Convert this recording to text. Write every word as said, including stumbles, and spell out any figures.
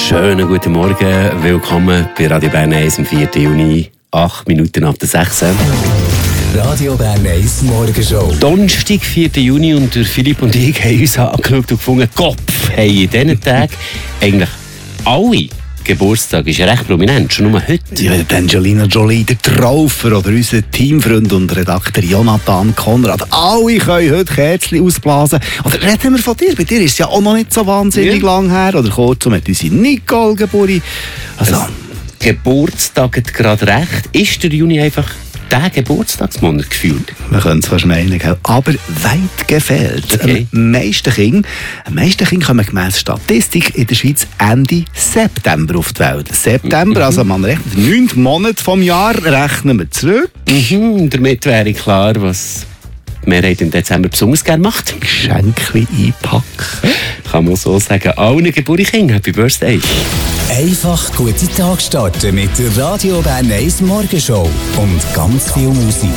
Schönen guten Morgen, willkommen bei Radio Bern eins am vierten Juni, acht Minuten ab der sechs. Radio Bern eins Morgenshow. Donnerstag, vierten Juni, und der Philipp und ich haben uns angeschaut und gefunden, Kopf, haben in diesen Tagen eigentlich alle Geburtstag ist ja recht prominent, schon nur heute. Ja, Angelina Jolie, der Traufer oder unser Teamfreund und Redakteur Jonathan Konrad. Alle können heute Kerzchen ausblasen. Oder reden wir von dir? Bei dir ist es ja auch noch nicht so wahnsinnig ja. lang her. Oder kurzum hat unsere Nicole Geburi. Also, Geburtstag hat gerade recht. Ist der Juni einfach der Geburtstagsmonat gefühlt? Man könnte es fast meinen, aber weit gefehlt. Okay. Am meisten Kinder, am meisten Kinder kommen gemäss Statistik in der Schweiz Ende September auf die Welt. September, mhm. also man rechnet neun Monate vom Jahr, rechnen wir zurück. Mhm. Damit wäre klar, was die Mehrheit im Dezember besonders gerne macht. Geschenke einpacken. Kann man so sagen. Allen Geburtstagskindern Happy Birthday. Einfach gute Tag starten mit der Radio Bern eins Morgenshow und ganz viel Musik.